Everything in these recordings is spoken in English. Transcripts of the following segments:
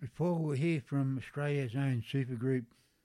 Before we hear from Australia's own supergroup,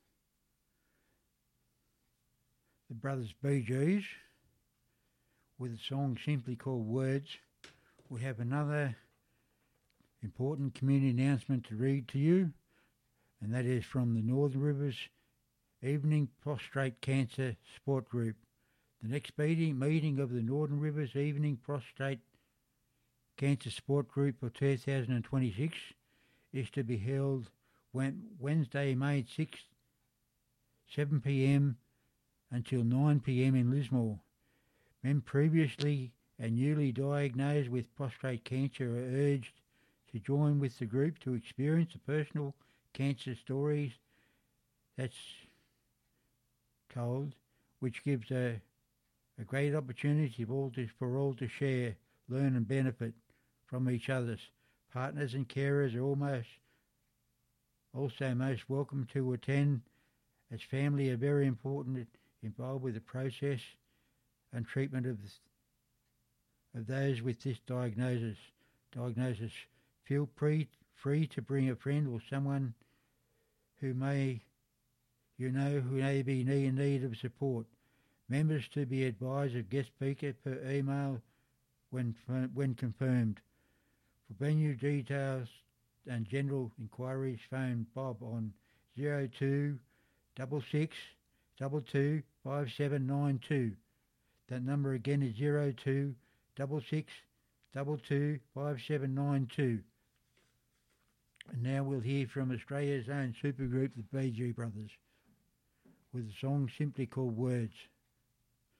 the Brothers Bee Gees, with a song simply called Words, we have another important community announcement to read to you, and that is from the Northern Rivers Evening Prostate Cancer Support Group. The next meeting of the Northern Rivers Evening Prostate Cancer Support Group for 2026 is to be held Wednesday, May 6th, 7 p.m. until 9 p.m. in Lismore. Men previously and newly diagnosed with prostate cancer are urged to join with the group to experience the personal cancer stories that's told, which gives a great opportunity for all to share, learn and benefit from each other's. Partners and carers are also most welcome to attend, as family are very important involved with the process and treatment of those with this diagnosis. Feel free to bring a friend or someone who may be in need of support. Members to be advised of guest speaker per email when confirmed. For venue details and general inquiries, phone Bob on 02 66 22 5792. That number again is 02 66 22 5792. And now we'll hear from Australia's own supergroup, the Bee Gees Brothers, with a song simply called Words.